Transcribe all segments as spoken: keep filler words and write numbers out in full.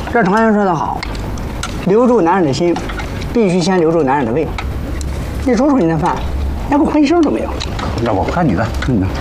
这常言说得好，留住男人的心，必须先留住男人的胃。你瞅瞅你那饭，连个荤腥都没有。 要不看你的，看你的。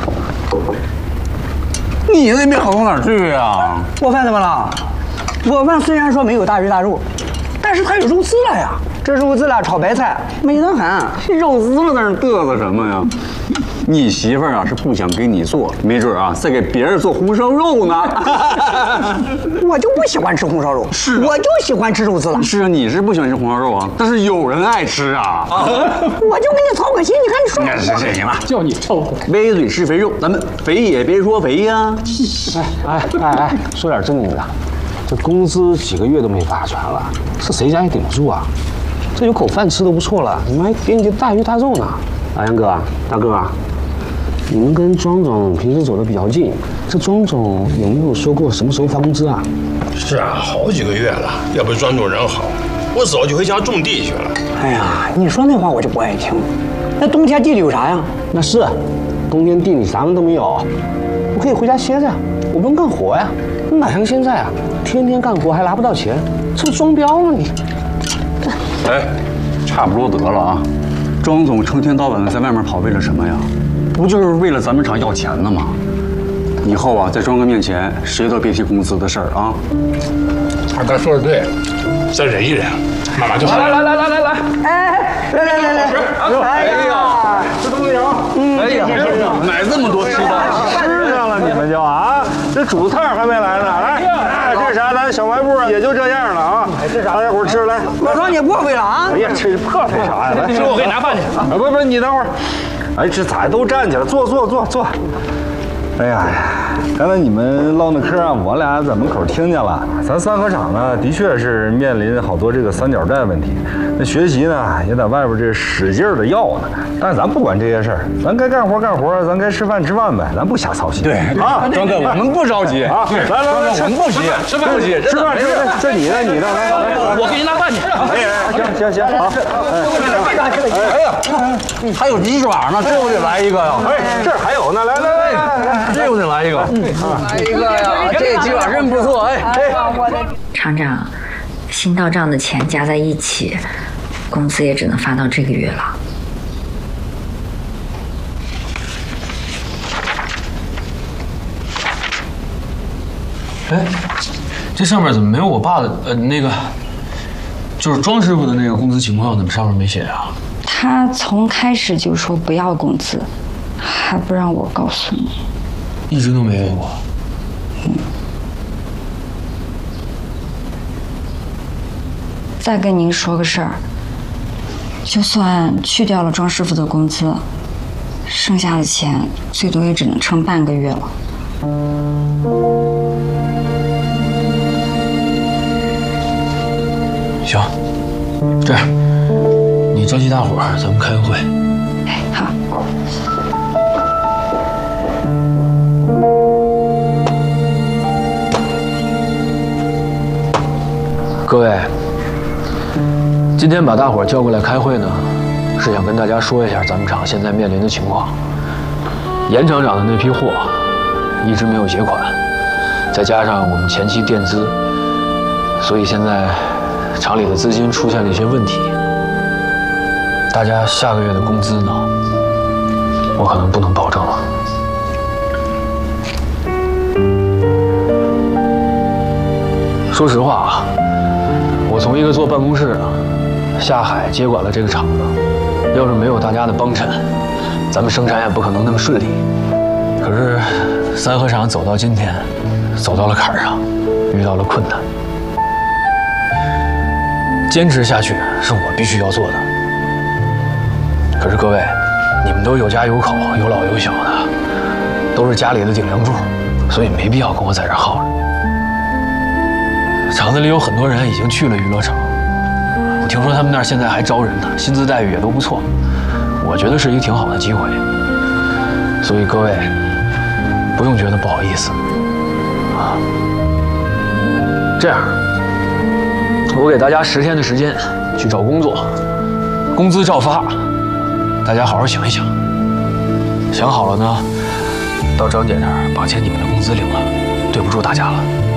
你的也没好到哪儿去呀？ 我饭怎么了？我饭虽然说没有大鱼大肉，但是它有肉丝了呀。这肉丝了炒白菜，美得很。 肉丝了，在那嘚瑟什么呀？你媳妇儿啊是不想给你做，没准啊在给别人做红烧肉呢。 我就不喜欢吃红烧肉， 是、啊， 我就喜欢吃肉丝了。 是啊，你是不喜欢吃红烧肉啊，但是有人爱吃啊。 我就给你操个心，你看你说。 那行行了， 叫你臭的。 歪嘴是肥肉，咱们肥也别说肥呀。 哎哎哎哎，说点正经的，这工资几个月都没发出来了，是谁家也顶不住啊？这有口饭吃都不错了，你们还给你大鱼大肉呢。老杨哥，大哥啊。你们跟庄总平时走得比较近，这庄总有没有说过什么时候发工资啊？ 是啊，好几个月了。要不是庄总人好，我早就回家种地去了。 哎呀，你说那话我就不爱听。那冬天地里有啥呀？ 那是，冬天地里啥都没有，我可以回家歇着，我不用干活呀。哪像现在啊，天天干活还拿不到钱，这不装彪吗你？ 哎，差不多得了啊！庄总成天到晚的在外面跑，为了什么呀？不就是为了咱们厂要钱呢吗？以后啊，在庄哥面前，谁都别提工资的事儿啊。 二哥说的对，再忍一忍，慢慢就好。 来来来来来来， 哎，来来来来，哎呀， 吃东西啊！嗯，哎呀，买这么多吃的， 吃上了你们就啊，这主菜还没来呢。来，哎，这啥？咱小卖部也就这样了啊。哎，这啥？大家伙吃来。 老庄你过会了啊！ 哎呀，吃破费啥呀？来， 师傅，我给你拿饭去。 啊，不不，你等会儿。哎，这咋都站起来？坐坐坐坐。哎呀，刚才你们唠那嗑啊，我俩在门口听见了。咱三合厂呢，的确是面临好多这个三角债问题。那学习呢，也在外边这使劲的要呢。但是咱不管这些事儿，咱该干活干活，咱该吃饭吃饭呗，咱不瞎操心。 对啊，庄哥，我们不着急啊。来来来， 我们不急， 吃饭不急， 吃饭吃饭，这你的你的，来来来， 我给你拿饭去。 哎哎，行行行，好。 哎呀，还有鸡爪呢，这我得来一个呀。 哎，这儿还有呢，来来来来来， 这我得来一个。 来一个呀，这鸡爪真不错。哎哎， 厂长，新到账的钱加在一起，工资也只能发到这个月了。 哎，这上面怎么没有我爸的？呃，那个，就是庄师傅的那个工资情况，怎么上面没写啊？ 他从开始就说不要工资，还不让我告诉你。 一直都没问过。 嗯。再跟您说个事儿，就算去掉了庄师傅的工资，剩下的钱最多也只能撑半个月了。 行，这样，你召集大伙儿，咱们开个会。 哎，好。 各位，今天把大伙儿叫过来开会呢，是想跟大家说一下咱们厂现在面临的情况。严厂长的那批货一直没有结款，再加上我们前期垫资，所以现在厂里的资金出现了一些问题。大家下个月的工资呢，我可能不能保证了。说实话啊，我从一个坐办公室下海接管了这个厂子，要是没有大家的帮衬，咱们生产也不可能那么顺利。可是三合厂走到今天，走到了坎儿上，遇到了困难，坚持下去是我必须要做的。可是各位，你们都有家有口，有老有小的，都是家里的顶梁柱，所以没必要跟我在这儿耗着。厂子里有很多人已经去了娱乐城，我听说他们那儿现在还招人呢，薪资待遇也都不错，我觉得是一个挺好的机会。所以各位不用觉得不好意思啊。这样，我给大家十天的时间去找工作，工资照发，大家好好想一想。想好了呢，到张姐那儿把欠你们的工资领了，对不住大家了。